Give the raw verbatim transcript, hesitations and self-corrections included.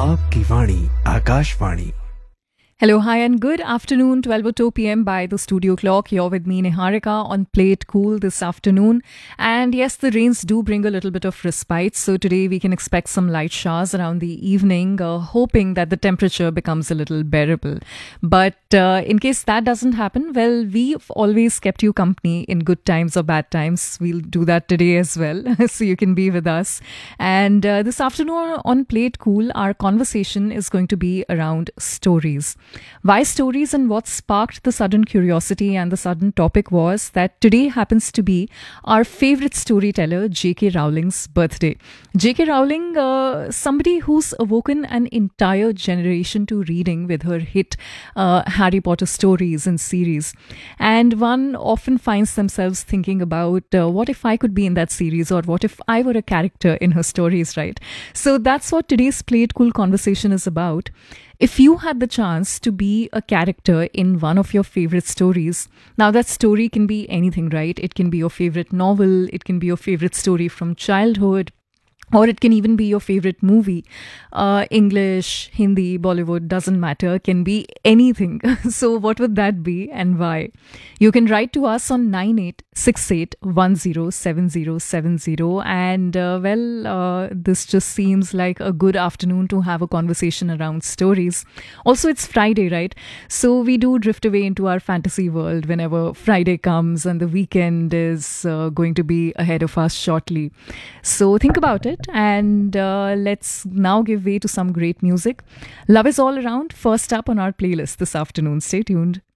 आपकी वाणी Akashvani. Hello, hi, and good afternoon. twelve oh two p.m. by the studio clock. You're with me, Niharika, on Play It Cool this afternoon. And yes, the rains do bring a little bit of respite. So today we can expect some light showers around the evening, uh, hoping that the temperature becomes a little bearable. But uh, in case that doesn't happen, well, we've always kept you company in good times or bad times. We'll do that today as well. So you can be with us. And uh, this afternoon on Play It Cool, our conversation is going to be around stories. Why stories and what sparked the sudden curiosity and the sudden topic was that today happens to be our favorite storyteller, J K. Rowling's birthday. J K. Rowling, uh, somebody who's awoken an entire generation to reading with her hit uh, Harry Potter stories and series. And one often finds themselves thinking about uh, what if I could be in that series, or what if I were a character in her stories, right? So that's what today's Play It Cool conversation is about. If you had the chance to be a character in one of your favorite stories, now that story can be anything, right? It can be your favorite novel, it can be your favorite story from childhood, or it can even be your favorite movie. Uh, English, Hindi, Bollywood, doesn't matter, can be anything. So what would that be and why? You can write to us on nine eight six eight one zero seven zero seven zero. And uh, well, uh, this just seems like a good afternoon to have a conversation around stories. Also, it's Friday, right? So we do drift away into our fantasy world whenever Friday comes and the weekend is uh, going to be ahead of us shortly. So think about it. And uh, let's now give way to some great music. Love is all around. First up on our playlist this afternoon. Stay tuned.